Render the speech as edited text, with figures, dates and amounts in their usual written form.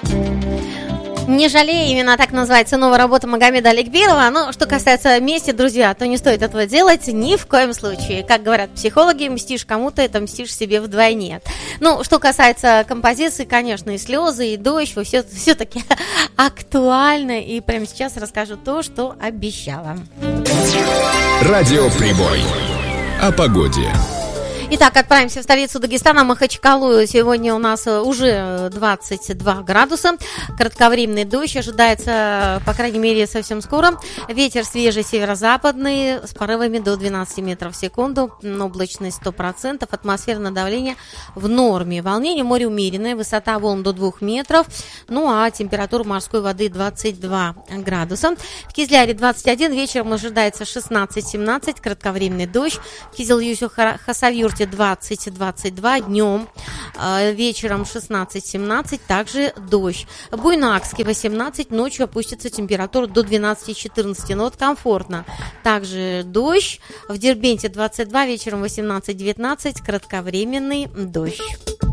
Не жалею, именно так называется новая работа Магомеда Аликберова. Но что касается мести, друзья, то не стоит этого делать ни в коем случае. Как говорят психологи, мстишь кому-то, это мстишь себе вдвойне. Ну, что касается композиции, конечно, и слезы, и дождь, все-таки актуально. И прямо сейчас расскажу то, что обещала. Радио Прибой. О погоде. Итак, отправимся в столицу Дагестана, Махачкалу. Сегодня у нас уже 22 градуса. Кратковременный дождь ожидается, по крайней мере, совсем скоро. Ветер свежий северо-западный с порывами до 12 метров в секунду. Облачность 100%. Атмосферное давление в норме. Волнение моря умеренное. Высота волн до 2 метров. Ну а температура морской воды 22 градуса. В Кизляре 21. Вечером ожидается 16-17. Кратковременный дождь. В Кизил-Юсу-Хасавюрте 20-22, днем, вечером 16-17, также дождь. Буйнакске 18, ночью опустится температура до 12-14, но вот комфортно. Также дождь, в Дербенте 22, вечером 18-19, кратковременный дождь.